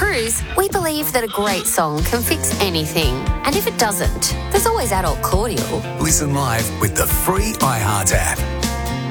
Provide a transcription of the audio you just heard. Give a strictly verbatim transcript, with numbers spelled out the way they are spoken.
Cruise, we believe that a great song can fix anything. And if it doesn't, there's always adult cordial. Listen live with the free iHeart app.